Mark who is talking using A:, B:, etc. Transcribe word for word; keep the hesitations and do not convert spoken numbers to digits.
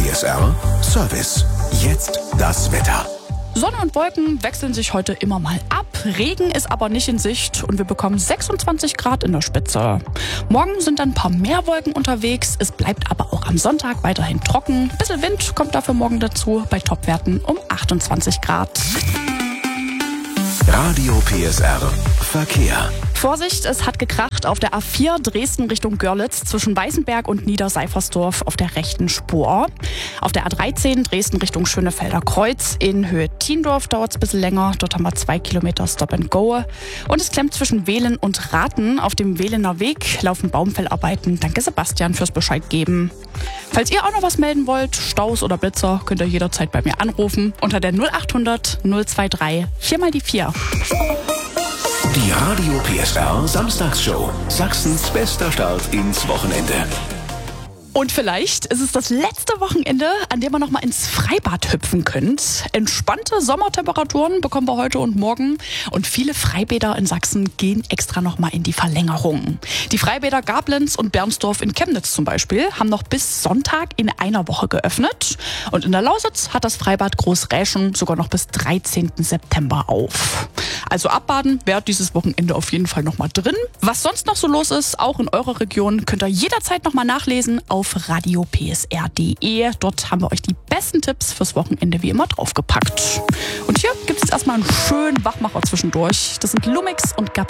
A: P S R Service. Jetzt das Wetter.
B: Sonne und Wolken wechseln sich heute immer mal ab. Regen ist aber nicht in Sicht und wir bekommen sechsundzwanzig Grad in der Spitze. Morgen sind dann ein paar mehr Wolken unterwegs. Es bleibt aber auch am Sonntag weiterhin trocken. Ein bisschen Wind kommt dafür morgen dazu bei Topwerten um achtundzwanzig Grad.
A: Radio P S R Verkehr.
B: Vorsicht, es hat gekracht auf der A vier Dresden Richtung Görlitz zwischen Weißenberg und Niederseifersdorf auf der rechten Spur. Auf der A dreizehn Dresden Richtung Schönefelder Kreuz in Höhe Tiendorf dauert es ein bisschen länger. Dort haben wir zwei Kilometer Stop and Go. Und es klemmt zwischen Wehlen und Rathen. Auf dem Wehlener Weg laufen Baumfellarbeiten. Danke Sebastian fürs Bescheid geben. Falls ihr auch noch was melden wollt, Staus oder Blitzer, könnt ihr jederzeit bei mir anrufen unter der null achthundert null drei drei vier mal die vier.
A: Die Radio P S R Samstagsshow. Sachsens bester Start ins Wochenende.
B: Und vielleicht ist es das letzte Wochenende, an dem ihr noch mal ins Freibad hüpfen könnt. Entspannte Sommertemperaturen bekommen wir heute und morgen. Und viele Freibäder in Sachsen gehen extra noch mal in die Verlängerung. Die Freibäder Gablenz und Bernsdorf in Chemnitz zum Beispiel haben noch bis Sonntag in einer Woche geöffnet. Und in der Lausitz hat das Freibad Großräschen sogar noch bis dreizehnten September auf. Also abbaden wäre dieses Wochenende auf jeden Fall noch mal drin. Was sonst noch so los ist, auch in eurer Region, könnt ihr jederzeit noch mal nachlesen auf radio p s r punkt d e. Dort haben wir euch die besten Tipps fürs Wochenende wie immer draufgepackt. Und hier gibt es erstmal einen schönen Wachmacher zwischendurch. Das sind Lumix und Gap.